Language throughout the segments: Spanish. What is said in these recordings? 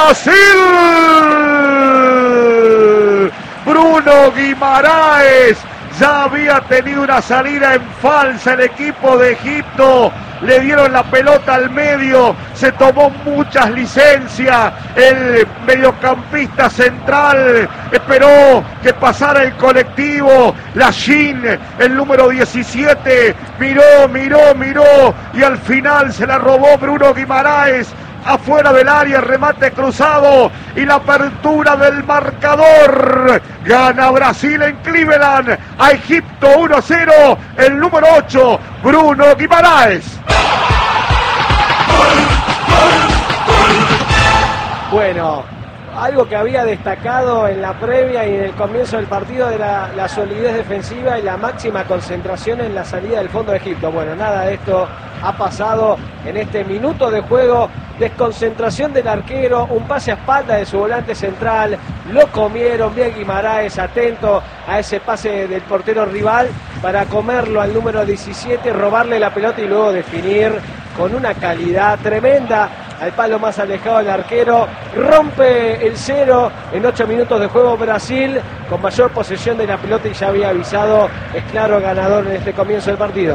Brasil. Bruno Guimaraes ya había tenido una salida en falsa el equipo de Egipto. Le dieron la pelota al medio, se tomó muchas licencias. El mediocampista central esperó que pasara el colectivo. Lachin, el número 17, miró y al final se la robó Bruno Guimaraes. Afuera del área, remate cruzado y la apertura del marcador. Gana Brasil en Cleveland a Egipto 1-0. El número 8, Bruno Guimaraes. Bueno, algo que había destacado en la previa y en el comienzo del partido era la solidez defensiva y la máxima concentración en la salida del fondo de Egipto. Bueno, nada de esto ha pasado en este minuto de juego. Desconcentración del arquero, un pase a espalda de su volante central, lo comieron bien Guimaraes, atento a ese pase del portero rival para comerlo al número 17, robarle la pelota y luego definir con una calidad tremenda al palo más alejado del arquero. Rompe el 0 en 8 minutos de juego Brasil, con mayor posesión de la pelota y ya había avisado, es claro ganador en este comienzo del partido.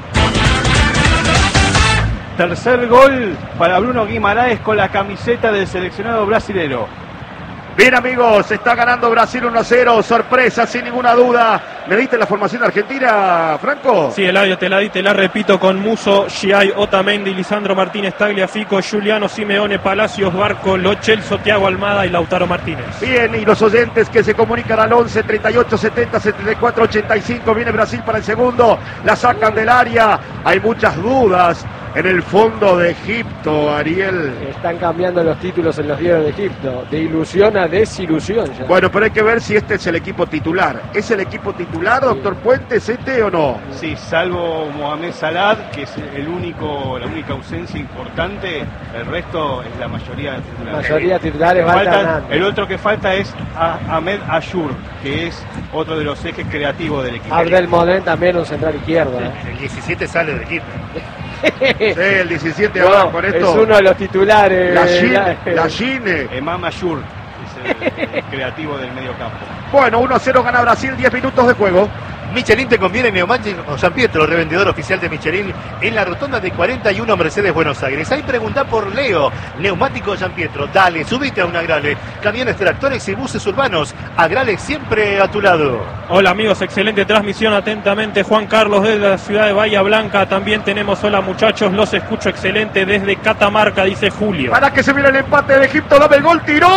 Tercer gol para Bruno Guimaraes con la camiseta del seleccionado brasilero. Bien amigos, está ganando Brasil 1-0, sorpresa sin ninguna duda. ¿Me diste la formación argentina, Franco? Sí, Eladio, te la repito con Musso, Giai, Otamendi, Lisandro Martínez, Tagliafico, Giuliano Simeone, Palacios, Barco, Lo Celso, Thiago Almada y Lautaro Martínez. Bien, y los oyentes que se comunican al 11 38 70 74 85, viene Brasil para el segundo, la sacan del área, hay muchas dudas en el fondo de Egipto, Ariel. Están cambiando los títulos en los diarios de Egipto, de ilusión a desilusión. Ya. Bueno, pero hay que ver si este es el equipo titular. ¿Es el equipo titular, doctor Puentes, o no? Sí, salvo Mohamed Salah, que es la única ausencia importante, el resto es la mayoría de titulares. La mayoría de titulares El otro que falta es Ahmed Ayour, que es otro de los ejes creativos del equipo. Abdelmonem también un central izquierdo. El 17 sale del equipo. Sí, el 17 ahora con esto. Es uno de los titulares. La Gine. Emam Ayour es el creativo del medio campo. Bueno, 1-0 gana Brasil, 10 minutos de juego. Michelin te conviene Neumático San Pietro, revendedor oficial de Michelin en la rotonda de 41 Mercedes Buenos Aires. Ahí preguntá por Leo, Neumático San Pietro. Dale, subite a un Agrale. Camiones, tractores y buses urbanos. Agrale siempre a tu lado. Hola amigos, excelente transmisión, atentamente Juan Carlos desde la ciudad de Bahía Blanca. También tenemos, hola muchachos, los escucho excelente desde Catamarca, dice Julio. Para que se viene el empate de Egipto, dame el gol, tiró,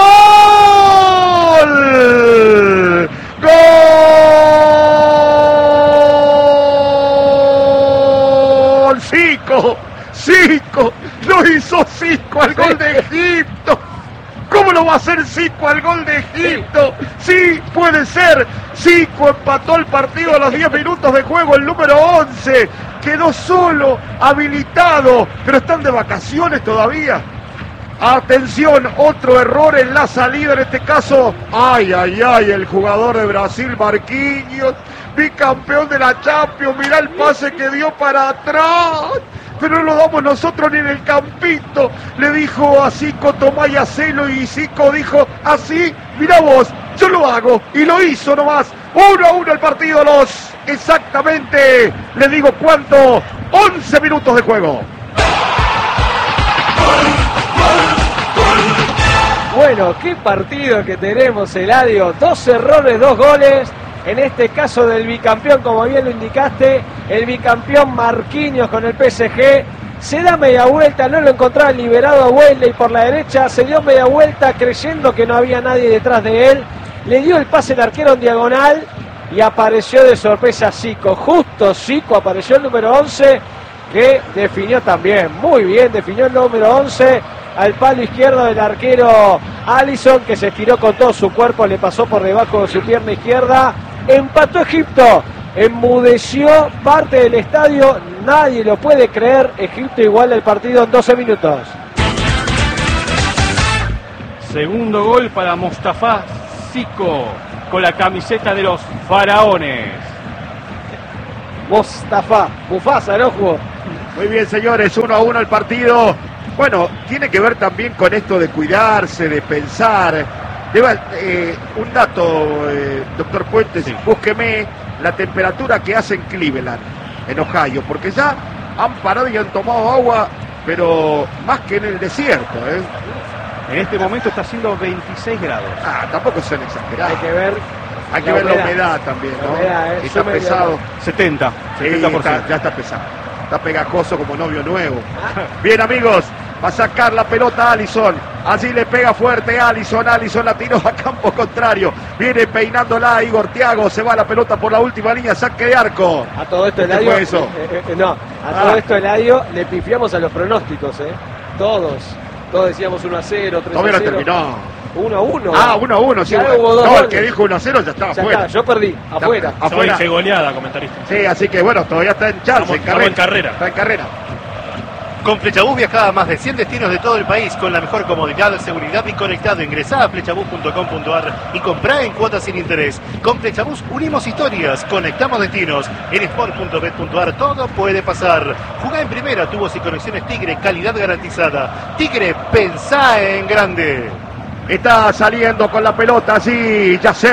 gol. ¡Gol! Zico, lo hizo Zico al gol de Egipto. ¿Cómo lo va a hacer Zico al gol de Egipto? Sí, puede ser. Zico empató el partido a los 10 minutos de juego, el número 11. Quedó solo, habilitado, pero están de vacaciones todavía. Atención, otro error en la salida, en este caso, el jugador de Brasil, Marquinhos, bicampeón de la Champions, mirá el pase que dio para atrás, pero no lo damos nosotros ni en el campito, le dijo a Zico, tomá y hacelo, y Zico dijo, así, mirá vos, yo lo hago, y lo hizo nomás, 1-1 el partido, exactamente, le digo cuánto, 11 minutos de juego. Bueno, qué partido que tenemos, Eladio. 2 errores, 2 goles. En este caso del bicampeón, como bien lo indicaste, el bicampeón Marquinhos con el PSG. Se da media vuelta, no lo encontraba liberado a Wesley por la derecha. Se dio media vuelta creyendo que no había nadie detrás de él. Le dio el pase al arquero en diagonal y apareció de sorpresa Zico. Justo Zico, apareció el número 11, que definió también. Muy bien, definió el número 11. Al palo izquierdo del arquero Alisson, que se estiró con todo su cuerpo, le pasó por debajo de su pierna izquierda. Empató Egipto, enmudeció parte del estadio, nadie lo puede creer. Egipto iguala el partido en 12 minutos. Segundo gol para Mostafa Zico con la camiseta de los faraones. Mostafa, Mufasa, el ojo. Muy bien, señores, 1-1 el partido. Bueno, tiene que ver también con esto de cuidarse, de pensar. Un dato, doctor Puentes, Sí. búsqueme la temperatura que hace en Cleveland, en Ohio, porque ya han parado y han tomado agua, pero más que en el desierto, ¿eh? En este momento está haciendo 26 grados. Tampoco son exagerados. Hay que ver la humedad también, ¿no? La humedad, Y está sube pesado. 70%. Sí, 70%. ya está pesado. Está pegajoso como novio nuevo. Bien, amigos, va a sacar la pelota Alisson. Allí le pega fuerte Alisson la tiró a campo contrario. Viene peinándola Igor Thiago. Se va la pelota por la última línea, saque de arco. A todo esto, ¿Qué Eladio. fue eso? Todo esto, Eladio, le pifiamos a los pronósticos, ¿eh? Todos decíamos 1-0, 3-0. Todavía no terminó. 1-1. 1-1, sí. Ya hubo dos No, el goles. que dijo 1-0 ya estaba Ya afuera. está, yo perdí, afuera. Yo Afuera. hice goleada, comentarista. Sí, así que bueno, todavía está en chance, Estamos en carrera. Está en carrera. Con Flechabús viaja a más de 100 destinos de todo el país con la mejor comodidad, seguridad y conectado. Ingresá a flechabús.com.ar y comprá en cuotas sin interés. Con Flechabús unimos historias, conectamos destinos. En sport.bet.ar todo puede pasar. Jugá en primera, tubos y conexiones Tigre, calidad garantizada. Tigre, pensá en grande. Está saliendo con la pelota así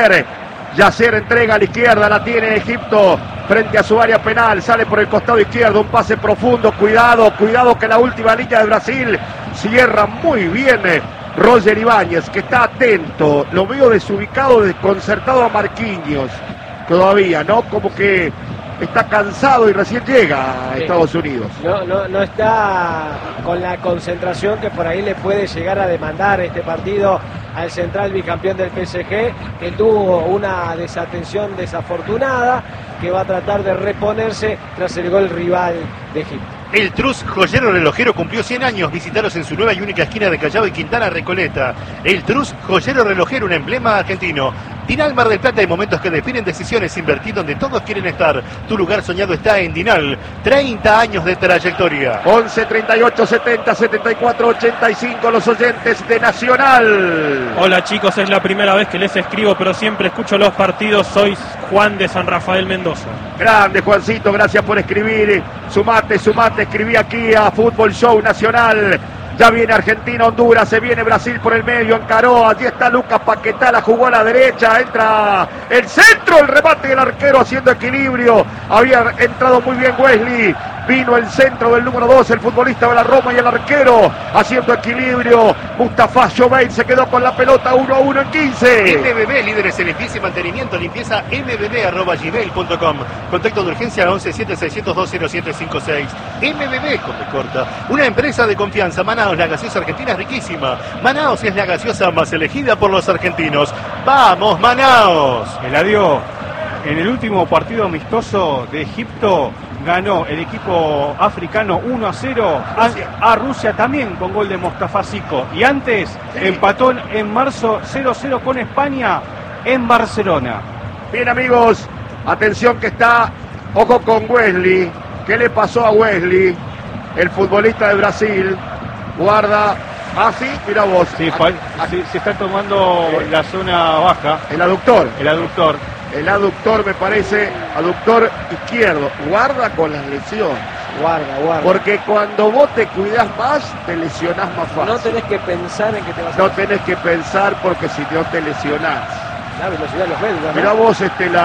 Yasser entrega a la izquierda, la tiene Egipto frente a su área penal, sale por el costado izquierdo, un pase profundo, cuidado que la última línea de Brasil cierra muy bien Roger Ibáñez, que está atento, lo veo desubicado, desconcertado a Marquinhos todavía, ¿no? Como que está cansado y recién llega a Estados Unidos. No está con la concentración que por ahí le puede llegar a demandar este partido al central bicampeón del PSG, que tuvo una desatención desafortunada, que va a tratar de reponerse tras el gol rival de Egipto. El Trus Joyero Relojero cumplió 100 años. Visitaros en su nueva y única esquina de Callao y Quintana Recoleta. El Trus Joyero Relojero, un emblema argentino. Dinal Mar del Plata, hay momentos que definen decisiones. Invertir donde todos quieren estar. Tu lugar soñado está en Dinal. 30 años de trayectoria. 11, 38, 70, 74, 85, los oyentes de Nacional. Hola chicos, es la primera vez que les escribo, pero siempre escucho los partidos. Soy Juan de San Rafael Mendoza. Grande Juancito, gracias por escribir. Sumate, escribí aquí a Fútbol Show Nacional. Ya viene Argentina, Honduras, se viene Brasil por el medio, encaró, allí está Lucas Paquetá, la jugó a la derecha, entra el centro, el remate del arquero haciendo equilibrio, había entrado muy bien Wesley, vino el centro del número 2, el futbolista de la Roma y el arquero haciendo equilibrio, Mustafa Jovein se quedó con la pelota 1-1 en 15. MBB, líderes en limpieza y mantenimiento, limpieza mbb@gmail.com. Contacto de urgencia 1176020756. MBB, con B corta, una empresa de confianza. Manaos, la gaseosa argentina es riquísima. Manaos es la gaseosa más elegida por los argentinos. ¡Vamos, Manaos! Eladio, en el último partido amistoso de Egipto ganó el equipo africano 1-0 a Rusia también con gol de Mostafa Zico. Y antes empató en marzo 0-0 con España en Barcelona. Bien amigos, atención que está, ojo con Wesley. ¿Qué le pasó a Wesley? El futbolista de Brasil. Guarda, sí, mira vos. Sí, se está tomando la zona baja, El aductor. el aductor. El aductor me parece, aductor izquierdo. Guarda con las lesiones. Guarda. Porque cuando vos te cuidás más, te lesionás más fácil. No tenés que pensar en que te vas a... No tenés que pensar porque si no te lesionás. La velocidad de los medios, ¿no? Mirá vos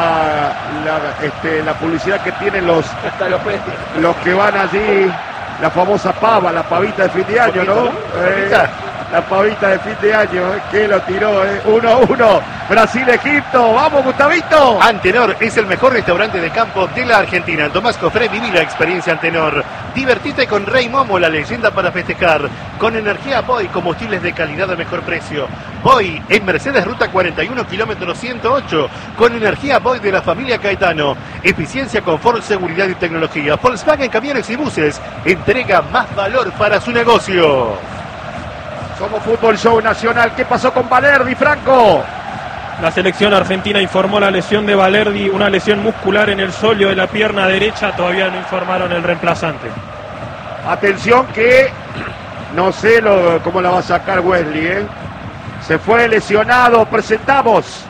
la publicidad que tienen los Hasta los medios. que van allí, la famosa pava, la pavita de fin de año, ¿no? La pavita de fin de año, que lo tiró, 1-1, Brasil-Egipto, vamos Gustavito. Antenor es el mejor restaurante de campo de la Argentina. Tomás Cofré, viví la experiencia Antenor. Divertite con Rey Momo, la leyenda para festejar. Con energía Boy, combustibles de calidad a mejor precio. Boy en Mercedes, ruta 41, kilómetro 108. Con energía Boy de la familia Caetano. Eficiencia, confort, seguridad y tecnología. Volkswagen Camiones y Buses entrega más valor para su negocio. Somos Fútbol Show Nacional. ¿Qué pasó con Valerdi, Franco? La selección argentina informó la lesión de Valerdi, una lesión muscular en el sóleo de la pierna derecha. Todavía no informaron el reemplazante. Atención que no sé cómo la va a sacar Wesley, Se fue lesionado. Presentamos.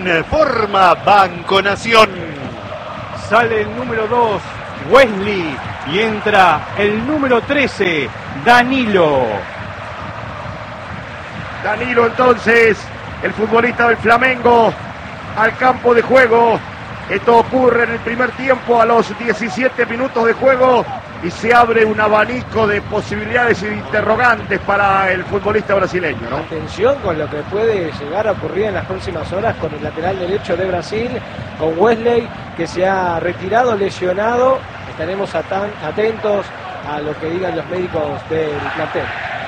Informa Banco Nación. Sale el número 2, Wesley. y entra el número 13, Danilo. Danilo entonces, el futbolista del Flamengo, al campo de juego. Esto ocurre en el primer tiempo a los 17 minutos de juego y se abre un abanico de posibilidades y de interrogantes para el futbolista brasileño, ¿no? Atención con lo que puede llegar a ocurrir en las próximas horas con el lateral derecho de Brasil, con Wesley, que se ha retirado lesionado. Estaremos atentos a lo que digan los médicos del plantel.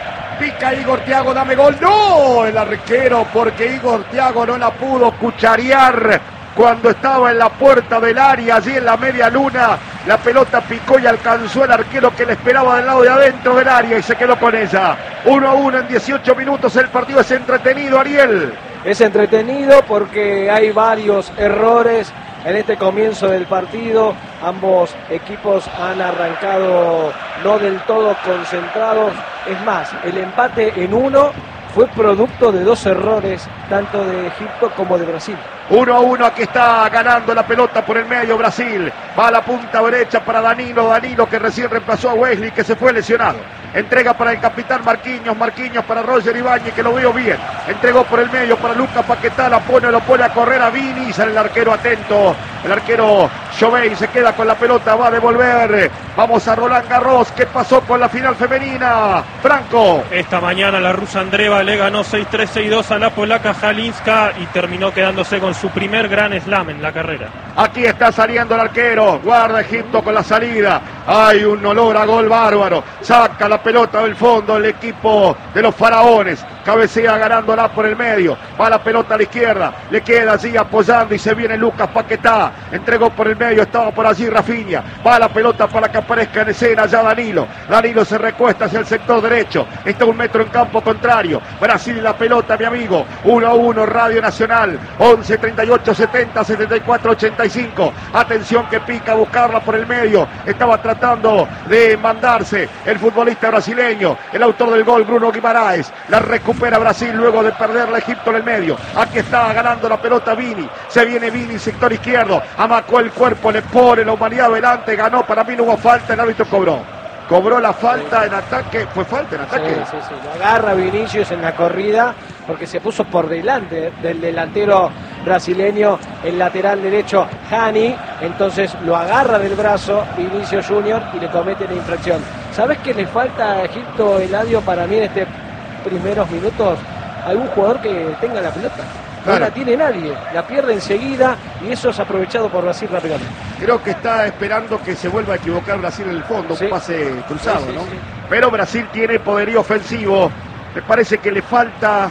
Pica Igor Thiago, dame gol. No, el arquero, porque Igor Thiago no la pudo cucharear cuando estaba en la puerta del área, allí en la media luna. La pelota picó y alcanzó el arquero que le esperaba del lado de adentro del área y se quedó con ella. 1-1 en 18 minutos. El partido es entretenido, Ariel. Es entretenido porque hay varios errores en este comienzo del partido. Ambos equipos han arrancado no del todo concentrados. Es más, el empate en 1 fue producto de 2 errores, tanto de Egipto como de Brasil. 1-1, aquí está ganando la pelota por el medio Brasil. Va a la punta derecha para Danilo. Danilo que recién reemplazó a Wesley, que se fue lesionado. Entrega para el capitán Marquinhos. Marquinhos para Roger Ibáñez, que lo veo bien. Entregó por el medio para Lucas Paquetá. Lo pone a correr a Vini. Sale el arquero atento. El arquero Jovey se queda con la pelota. Va a devolver. Vamos a Roland Garros. ¿Qué pasó con la final femenina? Franco. Esta mañana la rusa Andreeva le ganó 6-3, 6-2 a la polaca Halinska y terminó quedándose con su primer gran slam en la carrera. Aquí está saliendo el arquero. Guarda Egipto con la salida. Hay un olor a gol bárbaro. Saca la pelota del fondo el equipo de los faraones. Cabecea ganándola por el medio. Va la pelota a la izquierda. Le queda allí apoyando y se viene Lucas Paquetá. Entregó por el medio. Estaba por allí Rafinha. Va la pelota para que aparezca en escena ya Danilo. Danilo se recuesta hacia el sector derecho. Está 1 metro en campo contrario. Brasil la pelota, mi amigo. 1-1 Radio Nacional. 11, 38, 70, 74, 85. Atención que pica a buscarla por el medio. Estaba tratando de mandarse el futbolista brasileño. El autor del gol, Bruno Guimaraes. La recupera Brasil luego de perderla Egipto en el medio. Aquí está ganando la pelota Vini. Se viene Vini, sector izquierdo. Amacó el cuerpo, le pone la humanidad adelante. Ganó, para mí no hubo falta, el árbitro cobró la falta en ataque. ¿Fue falta en ataque? Sí. Lo agarra Vinicius en la corrida porque se puso por delante del delantero brasileño, el lateral derecho Hani. Entonces lo agarra del brazo Vinicius Junior y le comete la infracción. ¿Sabes qué le falta a Egipto, Eladio, para mí en estos primeros minutos? Algún jugador que tenga la pelota. No la tiene nadie, la pierde enseguida y eso es aprovechado por Brasil rápidamente. Creo que está esperando que se vuelva a equivocar Brasil en el fondo, un pase cruzado, ¿no? Sí. Pero Brasil tiene poderío ofensivo, me parece que le falta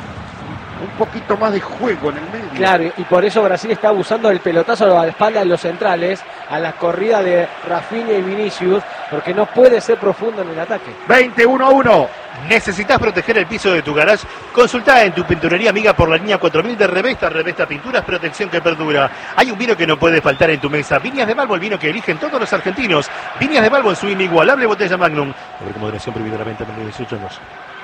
un poquito más de juego en el medio. Claro, y por eso Brasil está abusando del pelotazo a la espalda de los centrales, a la corrida de Rafinha y Vinicius, porque no puede ser profundo en el ataque. 21-1. ¿Necesitas proteger el piso de tu garage? Consultá en tu pinturería amiga por la línea 4000 de Revesta Pinturas, protección que perdura. Hay un vino que no puede faltar en tu mesa. Viñas de Malvo, el vino que eligen todos los argentinos. Viñas de Malvo en su inigualable botella Magnum. A con moderación, prohibida la venta, menor de 18 años.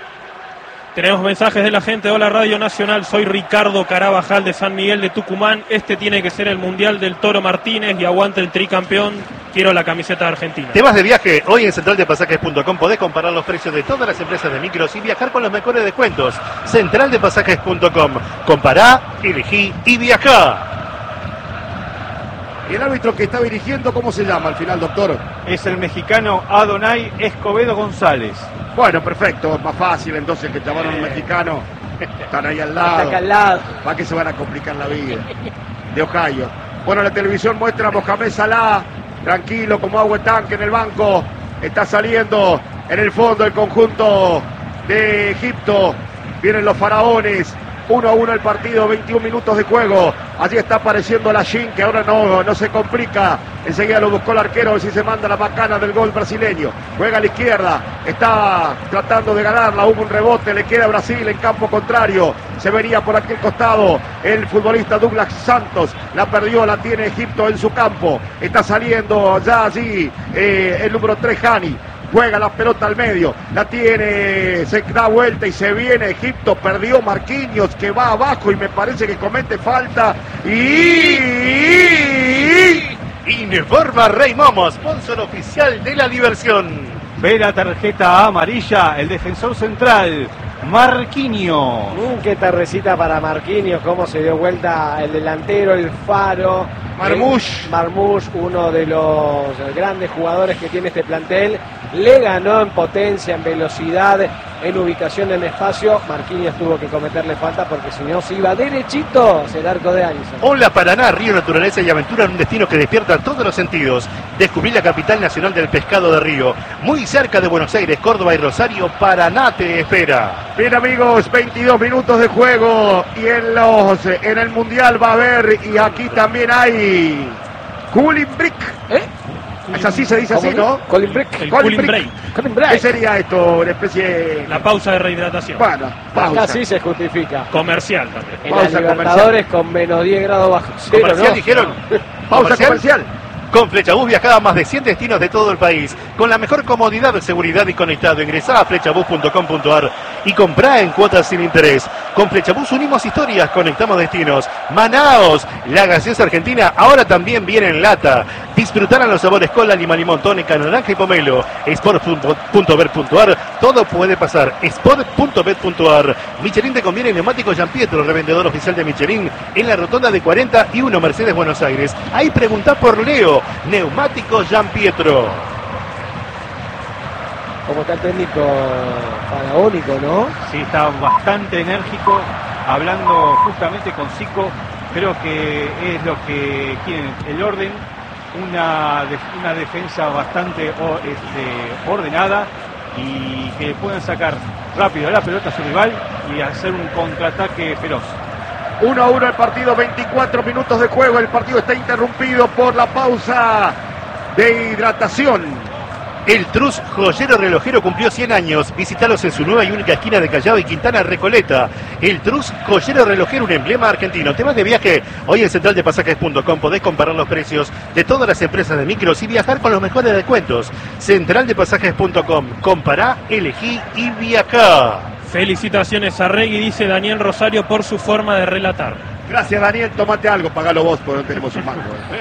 Tenemos mensajes de la gente. Hola Radio Nacional, soy Ricardo Carabajal de San Miguel de Tucumán. Este tiene que ser el Mundial del Toro Martínez y aguante el tricampeón. Quiero la camiseta de Argentina. ¿Te vas de viaje? Hoy en centraldepasajes.com podés comparar los precios de todas las empresas de micros y viajar con los mejores descuentos. Centraldepasajes.com. Compará, elegí y viajá. ¿Y el árbitro que está dirigiendo, cómo se llama al final, doctor? Es el mexicano Adonai Escobedo González. Bueno, perfecto, es más fácil entonces que llamaron a un mexicano. Están ahí al lado. Está acá al lado. ¿Para qué se van a complicar la vida? De Ohio. Bueno, la televisión muestra a Mohamed Salah, tranquilo como agua de tanque en el banco. Está saliendo en el fondo el conjunto de Egipto. Vienen los faraones. 1-1 el partido, 21 minutos de juego. Allí está apareciendo la Shin, que ahora no se complica. Enseguida lo buscó el arquero, a ver si se manda la macana del gol brasileño. Juega a la izquierda, está tratando de ganarla. Hubo un rebote, le queda a Brasil en campo contrario. Se venía por aquel costado el futbolista Douglas Santos. La perdió, la tiene Egipto en su campo. Está saliendo ya allí el número 3, Hani. Juega la pelota al medio, la tiene, se da vuelta y se viene Egipto, perdió Marquinhos que va abajo y me parece que comete falta y Informa Rey Momo, sponsor oficial de la diversión. Ve la tarjeta amarilla, el defensor central, Marquinhos. Qué tardecita para Marquinhos, cómo se dio vuelta el delantero, el Faro. Marmoush, uno de los grandes jugadores que tiene este plantel, le ganó en potencia, en velocidad, en ubicación en espacio. Marquinhos tuvo que cometerle falta porque si no se iba derechito hacia el arco de Alisson. Hola Paraná, río, naturaleza y aventura en un destino que despierta todos los sentidos. Descubrí la capital nacional del pescado de río, muy cerca de Buenos Aires, Córdoba y Rosario. Paraná te espera. Bien amigos, 22 minutos de juego y en el Mundial va a haber, y aquí también hay Cooling Break. Es así, se dice así, ¿no? Cooling Break. El cooling break. ¿Qué sería esto? Una especie de... La pausa de rehidratación. Bueno, pausa. Así se justifica. Comercial también. En Pausa la Libertadores con menos 10 grados bajo cero, Comercial, ¿no? dijeron. Pausa comercial. Con Flechabús viajá a más de 100 destinos de todo el país, con la mejor comodidad, seguridad y conectado. Ingresá a flechabús.com.ar y comprá en cuotas sin interés. Con Flechabús unimos historias, conectamos destinos. Manaos, la gaseosa argentina, ahora también viene en lata. Disfrutarán los sabores cola, lima, limón, tónica, naranja y pomelo. Sport.bet.ar, todo puede pasar. Sport.bet.ar. Michelin te conviene, neumático Gianpietro, revendedor oficial de Michelin, en la rotonda de 41 Mercedes, Buenos Aires. Ahí preguntá por Leo, neumático Gianpietro. Como está el técnico faraónico, ¿no? Sí, está bastante enérgico, hablando justamente con Zico. Creo que es lo que quieren, el orden, una defensa bastante ordenada y que puedan sacar rápido la pelota a su rival y hacer un contraataque feroz. 1-1 el partido, 24 minutos de juego. El partido está interrumpido por la pausa de hidratación. El Trus Joyero Relojero cumplió 100 años. Visítalos en su nueva y única esquina de Callao y Quintana, Recoleta. El Trus Joyero Relojero, un emblema argentino. ¿Te vas de viaje? Hoy en centraldepasajes.com podés comparar los precios de todas las empresas de micros y viajar con los mejores descuentos. Centraldepasajes.com. Compará, elegí y viajá. Felicitaciones a Regui, dice Daniel Rosario, por su forma de relatar. Gracias Daniel, tomate algo, pagalo vos porque no tenemos un mango.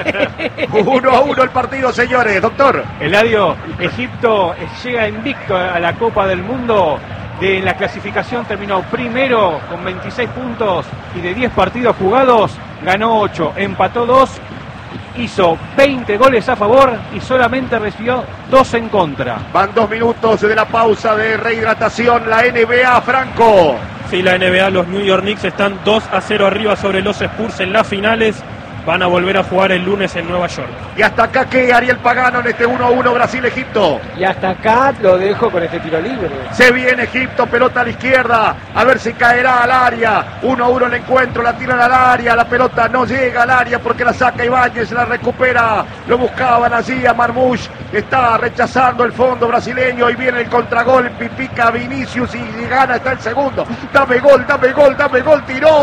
1-1 el partido, señores. Doctor. Eladio, Egipto llega invicto a la Copa del Mundo. En la clasificación terminó primero con 26 puntos y de 10 partidos jugados ganó 8, empató 2, hizo 20 goles a favor y solamente recibió 2 en contra. Van 2 minutos de la pausa de rehidratación. La NBA, Franco. Sí, la NBA, los New York Knicks están 2-0 arriba sobre los Spurs en las finales. Van a volver a jugar el lunes en Nueva York. Y hasta acá que Ariel Pagano en este 1-1 Brasil-Egipto. Y hasta acá lo dejo con este tiro libre. Se viene Egipto, pelota a la izquierda. A ver si caerá al área. 1-1 el encuentro, la tiran al área. La pelota no llega al área porque la saca Ibáñez, la recupera. Lo buscaban allí a Marmoush. Está rechazando el fondo brasileño. Y viene el contragolpe. Pica Vinicius y gana. Está el segundo. Dame gol, dame gol, dame gol.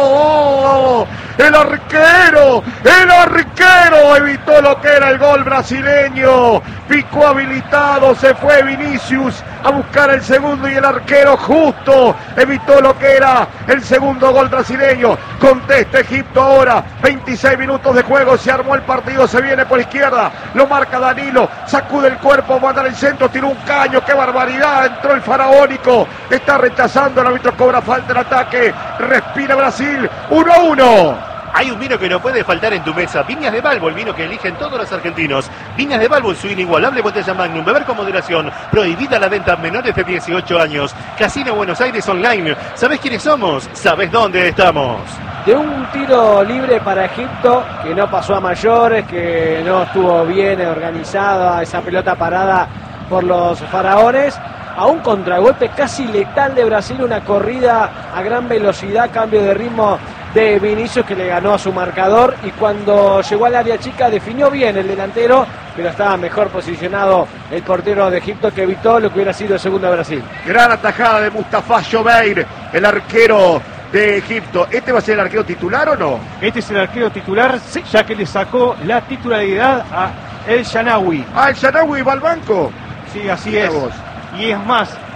Tiró. El arquero. El arquero evitó lo que era el gol brasileño. Picó habilitado, se fue Vinicius a buscar el segundo y el arquero justo evitó lo que era el segundo gol brasileño. Contesta Egipto ahora. 26 minutos de juego, se armó el partido, se viene por izquierda. Lo marca Danilo, sacude el cuerpo, va a dar el centro, tiró un caño. ¡Qué barbaridad! Entró el faraónico. Está rechazando, el árbitro cobra falta en ataque. Respira Brasil. 1-1. Hay un vino que no puede faltar en tu mesa. Viñas de Balbo, el vino que eligen todos los argentinos. Viñas de Balbo en su inigualable botella Magnum. Beber con moderación. Prohibida la venta a menores de 18 años. Casino Buenos Aires Online. ¿Sabés quiénes somos? ¿Sabés dónde estamos? De un tiro libre para Egipto, que no pasó a mayores, que no estuvo bien organizada esa pelota parada por los faraones, a un contragolpe casi letal de Brasil, una corrida a gran velocidad, cambio de ritmo de Vinicius que le ganó a su marcador, y cuando llegó al área chica definió bien el delantero, pero estaba mejor posicionado el portero de Egipto, que evitó lo que hubiera sido el segundo de Brasil. Gran atajada de Mustafa Jobeir, el arquero de Egipto. ¿Este va a ser el arquero titular o no? Este es el arquero titular, sí, ya que le sacó la titularidad a El Shanawi. Ah, el Shanawi va al banco. Sí, así es. Y es más,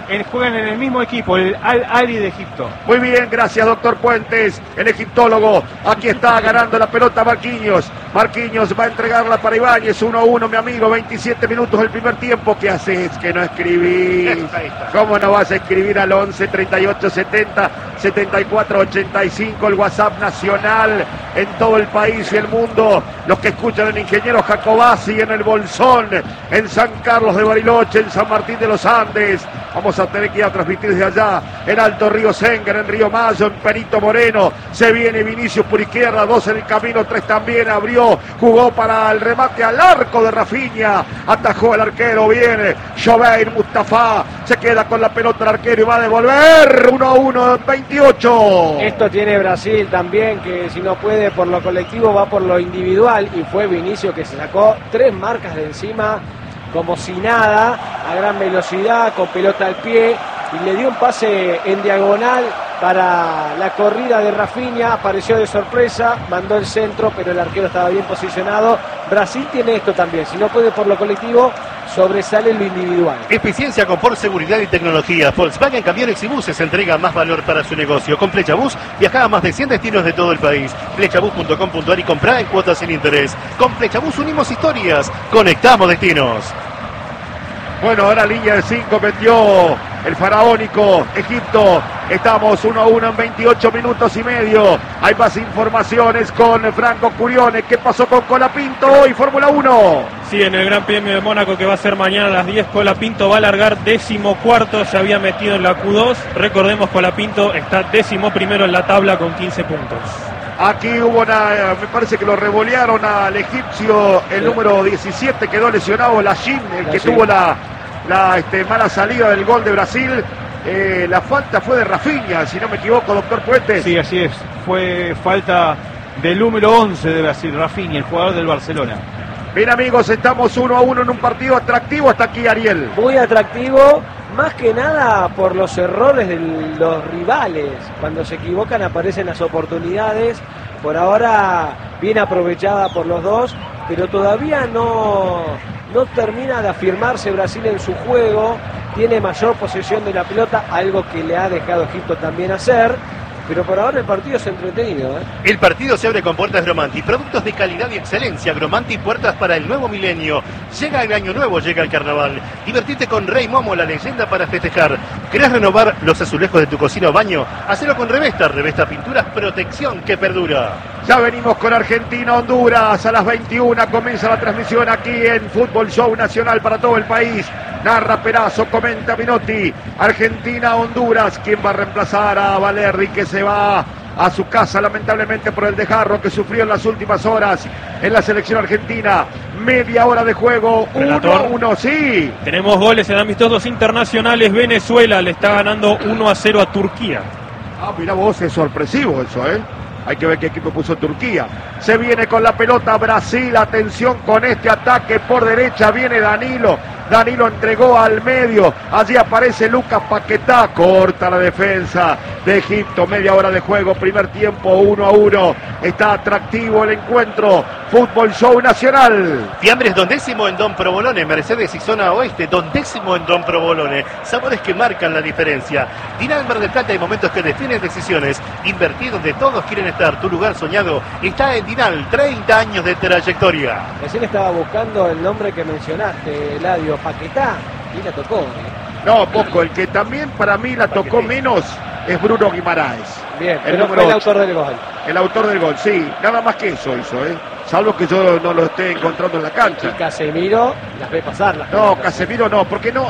juegan en el mismo equipo, el Al-Ahly de Egipto. Muy bien, gracias, doctor Puentes, el egiptólogo. Aquí está ganando la pelota Marquinhos. Marquinhos va a entregarla para Ibáñez, 1-1, mi amigo, 27 minutos del primer tiempo. ¿Qué haces que no escribís? ¿Cómo no vas a escribir al 11 38 70 74 85, el WhatsApp nacional en todo el país y el mundo? Los que escuchan el ingeniero Jacobasi en el Bolsón, en San Carlos de Bariloche, en San Martín de los Andes. Vamos a tener que ir a transmitir desde allá, en Alto Río Sengar, en Río Mayo, en Perito Moreno. Se viene Vinicius por izquierda, 2 en el camino, 3 también, abrió, jugó para el remate al arco de Rafinha, atajó el arquero, viene Joveir Mustafa, se queda con la pelota el arquero y va a devolver, 1-1 en 28. Esto tiene Brasil también, que si no puede por lo colectivo va por lo individual, y fue Vinicius que se sacó 3 marcas de encima como si nada, a gran velocidad, con pelota al pie, y le dio un pase en diagonal para la corrida de Rafinha. Apareció de sorpresa, mandó el centro, pero el arquero estaba bien posicionado. Brasil tiene esto también, si no puede por lo colectivo, sobresale lo individual. Eficiencia, confort, seguridad y tecnología. Volkswagen Camiones y Buses entrega más valor para su negocio. Con Flechabús viaja a más de 100 destinos de todo el país. Flechabús.com.ar y comprá en cuotas sin interés. Con Flechabús unimos historias, conectamos destinos. Bueno, ahora línea de 5 metió el faraónico Egipto. Estamos 1-1 en 28 minutos y medio. Hay más informaciones con Franco Curione. ¿Qué pasó con Colapinto hoy, Fórmula 1? Sí, en el Gran Premio de Mónaco, que va a ser mañana a las 10, Colapinto va a largar 14º, se había metido en la Q2. Recordemos, Colapinto está 11º en la tabla con 15 puntos. Aquí hubo me parece que lo revolearon al egipcio, el número 17, quedó lesionado, Lachim, el que tuvo la mala salida del gol de Brasil. La falta fue de Rafinha, si no me equivoco, doctor Puentes. Sí, así es, fue falta del número 11 de Brasil, Rafinha, el jugador del Barcelona. Bien, amigos, estamos 1-1 en un partido atractivo. Hasta aquí, Ariel. Muy atractivo, más que nada por los errores de los rivales. Cuando se equivocan aparecen las oportunidades. Por ahora bien aprovechada por los dos, pero todavía no termina de afirmarse Brasil en su juego. Tiene mayor posesión de la pelota, algo que le ha dejado Egipto también hacer. Pero por ahora el partido es entretenido, ¿eh? El partido se abre con puertas Gromanti, productos de calidad y excelencia. Gromanti, puertas para el nuevo milenio. Llega el año nuevo, llega el carnaval. Divertite con Rey Momo, la leyenda para festejar. ¿Querés renovar los azulejos de tu cocina o baño? Hacelo con Revesta. Revesta Pinturas, protección que perdura. Ya venimos con Argentina-Honduras. A las 21 comienza la transmisión aquí en Fútbol Show Nacional para todo el país. Narra Perazo, comenta Minotti. Argentina-Honduras. ¿Quién va a reemplazar a Valerdi, que se va a su casa lamentablemente por el desgarro que sufrió en las últimas horas en la selección argentina? Media hora de juego, 1-1, sí. Tenemos goles en amistosos internacionales. Venezuela le está ganando 1-0 a Turquía. Ah, mira vos, es sorpresivo eso, ¿eh? Hay que ver qué equipo puso Turquía. Se viene con la pelota Brasil. Atención con este ataque por derecha. Viene Danilo. Danilo entregó al medio. Allí aparece Lucas Paquetá. Corta la defensa de Egipto. Media hora de juego. Primer tiempo 1-1. Está atractivo el encuentro. Fútbol Show Nacional. Fiambres Don Décimo en Don Provolone. Mercedes y Zona Oeste. Don Décimo en Don Provolone. Sabores que marcan la diferencia. Dinal Mar del Plata, hay momentos que definen decisiones. Invertir donde todos quieren estar. Tu lugar soñado está en Dinal. 30 años de trayectoria. Recién estaba buscando el nombre que mencionaste, Eladio, Paquetá, y la tocó, ¿eh? No, poco. El que también para mí la tocó menos es Bruno Guimaraes. Bien, el pero fue el autor del gol. El autor del gol, sí. Nada más que eso hizo, ¿eh? Salvo que yo no lo esté encontrando en la cancha. Y Casemiro las ve pasar. No, Casemiro no, porque no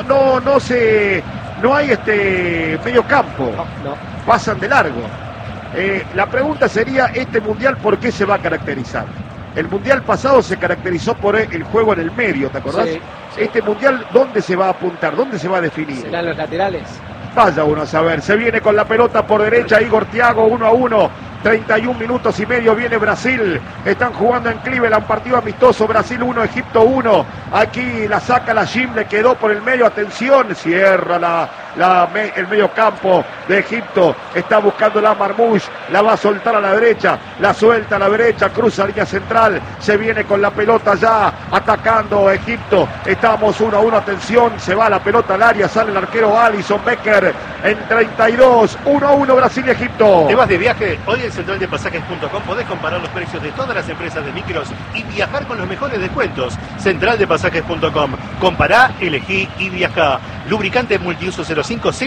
hay medio campo. No. Pasan de largo. La pregunta sería, este mundial, ¿por qué se va a caracterizar? El mundial pasado se caracterizó por el juego en el medio, ¿te acordás? Sí. Este mundial, ¿dónde se va a apuntar? ¿Dónde se va a definir? ¿Serán los laterales? Vaya uno a saber. Se viene con la pelota por derecha Igor Thiago, 1-1. 31 minutos y medio viene Brasil. Están jugando en Cleveland, partido amistoso. Brasil 1, Egipto 1. Aquí la saca la Jim, le quedó por el medio. Atención, cierra el medio campo de Egipto. Está buscando la Marmoush, la va a soltar a la derecha, la suelta a la derecha, cruza línea central, se viene con la pelota ya, atacando Egipto. Estamos 1-1, atención, se va la pelota al área, sale el arquero Alison Becker en 32, 1-1 Brasil y Egipto. ¿Te vas de viaje? Hoy en centraldepasajes.com podés comparar los precios de todas las empresas de micros y viajar con los mejores descuentos. Centraldepasajes.com. Compará, elegí y viajá. Lubricante multiuso 05 Z